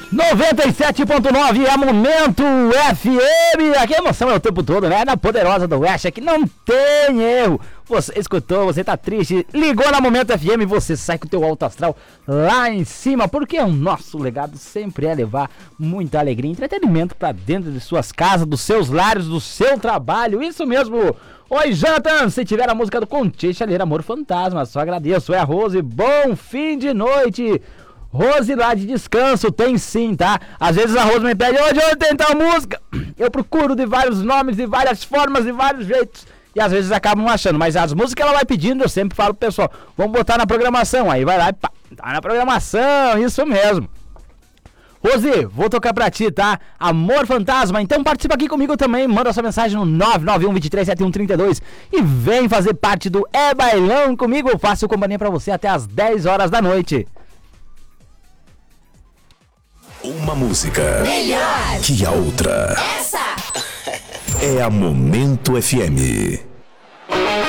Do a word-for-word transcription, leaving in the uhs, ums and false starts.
noventa e sete ponto nove é Momento F M. Aqui a emoção é o tempo todo, né? Na Poderosa do Oeste, aqui não tem erro. Você escutou, você tá triste, ligou na Momento F M, você sai com o teu alto astral lá em cima, porque o nosso legado sempre é levar muita alegria e entretenimento pra dentro de suas casas, dos seus lares, do seu trabalho. Isso mesmo. Oi, Jonathan, se tiver a música do Conte Chaleira, Amor Fantasma, só agradeço. É a Rose, bom fim de noite. Rose lá de descanso, tem sim, tá? Às vezes a Rose me pede, onde eu tenho tal música? Eu procuro de vários nomes, de várias formas, de vários jeitos. E às vezes acabam achando, mas as músicas que ela vai pedindo, eu sempre falo pro pessoal, vamos botar na programação. Aí vai lá e pá, tá na programação, isso mesmo. Rose, vou tocar pra ti, tá? Amor Fantasma, então participa aqui comigo também, manda sua mensagem no nove nove um, dois três sete um, três dois e vem fazer parte do É Bailão comigo, eu faço companhia pra você até as dez horas da noite. Uma música melhor que a outra. Essa É a Momento F M.